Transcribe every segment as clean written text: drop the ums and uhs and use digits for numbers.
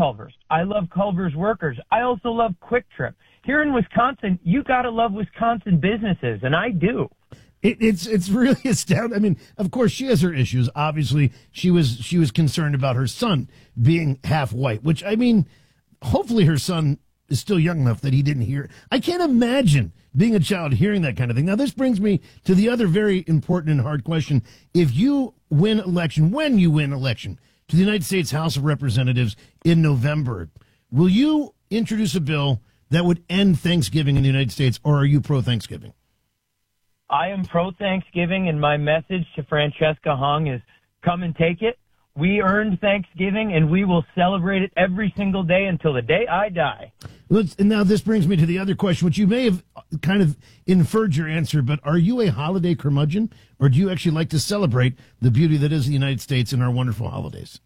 Culver's. I love Culver's workers. I also love Quick Trip. Here in Wisconsin, you got to love Wisconsin businesses, and I do. It's really astounding. I mean, of course, she has her issues. Obviously, she was concerned about her son being half white, which, I mean, hopefully her son is still young enough that he didn't hear. I can't imagine being a child hearing that kind of thing. Now, this brings me to the other very important and hard question. If you win election, when you win election to the United States House of Representatives in November, will you introduce a bill that would end Thanksgiving in the United States, or are you pro-Thanksgiving? I am pro-Thanksgiving, and my message to Francesca Hong is come and take it. We earned Thanksgiving, and we will celebrate it every single day until the day I die. And now this brings me to the other question, which you may have kind of inferred your answer, but are you a holiday curmudgeon, or do you actually like to celebrate the beauty that is the United States and our wonderful holidays?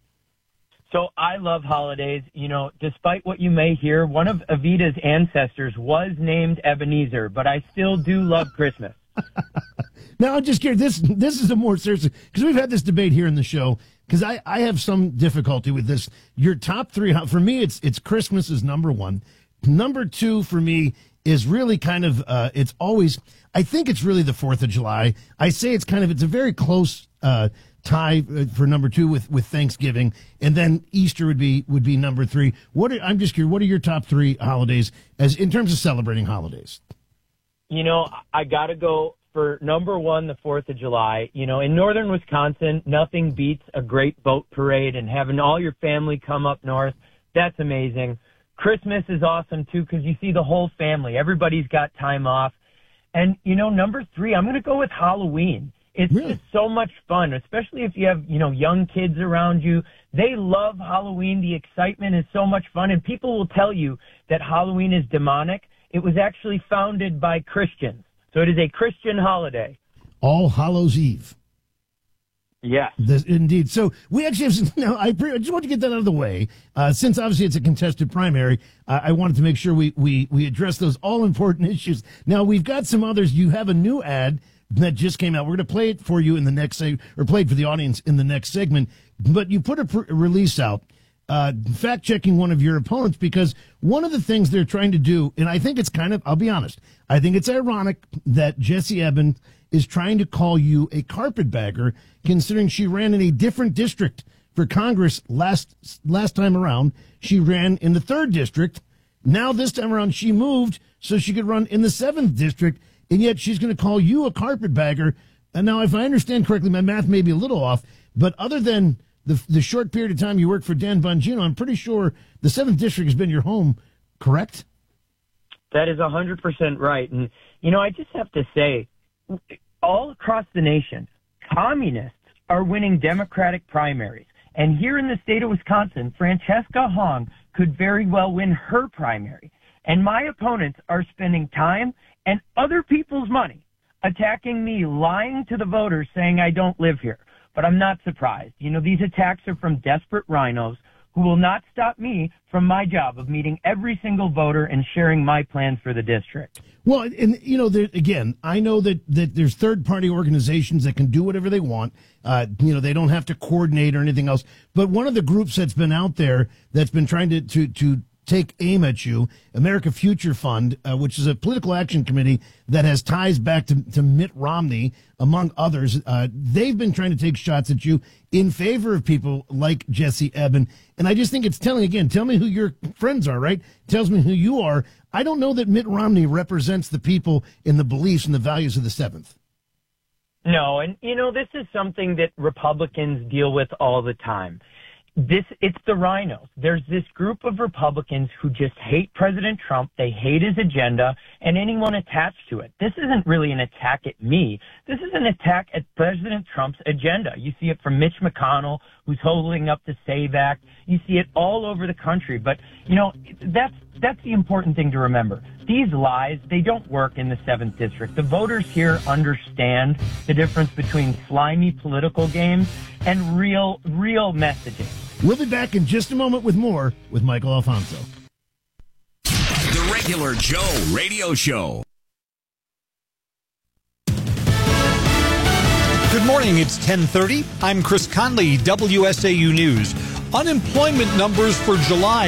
So I love holidays. You know, despite what you may hear, one of Evita's ancestors was named Ebenezer, but I still do love Christmas. Now, I'm just curious. This is a more serious, because we've had this debate here in the show, because I have some difficulty with this. Your top three, for me, it's Christmas is number one. Number two for me is really kind of, it's always, I think it's really the 4th of July. I say it's a very close tie for number two with Thanksgiving, and then Easter would be number three. I'm just curious, what are your top three holidays as in terms of celebrating holidays? You know, I got to go for number one, the 4th of July. You know, in northern Wisconsin, nothing beats a great boat parade and having all your family come up north. That's amazing. Christmas is awesome, too, because you see the whole family. Everybody's got time off. And, you know, number three, I'm going to go with Halloween. It's just so much fun, especially if you have, you know, young kids around you. They love Halloween. The excitement is so much fun. And people will tell you that Halloween is demonic. It was actually founded by Christians. So it is a Christian holiday. All Hallows Eve. Yes. Indeed. So we actually have, now I just want to get that out of the way. Since obviously it's a contested primary, I wanted to make sure we address those all important issues. Now we've got some others. You have a new ad that just came out. We're going to play it for you in the next segment, or play it for the audience in the next segment. But you put a release out, fact-checking one of your opponents, because one of the things they're trying to do, and I think it's I'll be honest, I think it's ironic that Jessie Eben is trying to call you a carpetbagger, considering she ran in a different district for Congress last time around. She ran in the 3rd district. Now this time around she moved so she could run in the 7th district, and yet she's going to call you a carpetbagger. And now, if I understand correctly, my math may be a little off, but other than the short period of time you worked for Dan Bongino, I'm pretty sure the 7th district has been your home, correct? That is 100% right. And, you know, I just have to say, all across the nation, communists are winning Democratic primaries. And here in the state of Wisconsin, Francesca Hong could very well win her primary. And my opponents are spending time and other people's money attacking me, lying to the voters, saying I don't live here. But I'm not surprised. You know, these attacks are from desperate rhinos who will not stop me from my job of meeting every single voter and sharing my plans for the district. Well, and, you know, again, I know that there's third-party organizations that can do whatever they want. You know, they don't have to coordinate or anything else. But one of the groups that's been out there that's been trying to take aim at you, America Future Fund, which is a political action committee that has ties back to Mitt Romney, among others. They've been trying to take shots at you in favor of people like Jessie Eben. And I just think it's telling, again, tell me who your friends are, right? Tells me who you are. I don't know that Mitt Romney represents the people in the beliefs and the values of the 7th. No, and, you know, this is something that Republicans deal with all the time. It's the rhinos. There's this group of Republicans who just hate President Trump. They hate his agenda and anyone attached to it. This isn't really an attack at me. This is an attack at President Trump's agenda. You see it from Mitch McConnell, who's holding up the SAVE Act. You see it all over the country. But, you know, that's the important thing to remember. These lies, they don't work in the 7th district. The voters here understand the difference between slimy political games and real messaging. We'll be back in just a moment with more with Michael Alfonso. The Regular Joe Radio Show. Good morning, it's 10:30. I'm Chris Conley, WSAU News. Unemployment numbers for July